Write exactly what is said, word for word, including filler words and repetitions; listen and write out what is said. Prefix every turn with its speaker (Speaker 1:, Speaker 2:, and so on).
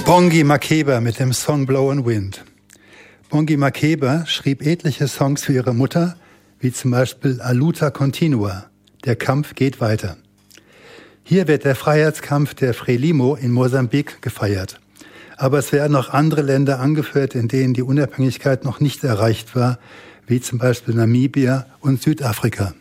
Speaker 1: Bongi Makeba mit dem Song Blow Wind. Bongi Makeba schrieb etliche Songs für ihre Mutter, wie zum Beispiel A Luta Continua, der Kampf geht weiter. Hier wird der Freiheitskampf der Frelimo in Mosambik gefeiert. Aber es werden noch andere Länder angeführt, in denen die Unabhängigkeit noch nicht erreicht war, wie zum Beispiel Namibia und Südafrika.